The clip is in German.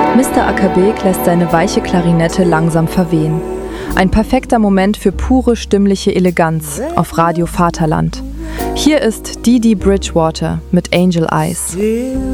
Mr. Akabek lässt seine weiche Klarinette langsam verwehen. Ein perfekter Moment für pure stimmliche Eleganz auf Radio Vaterland. Hier ist Dee Dee Bridgewater mit Angel Eyes.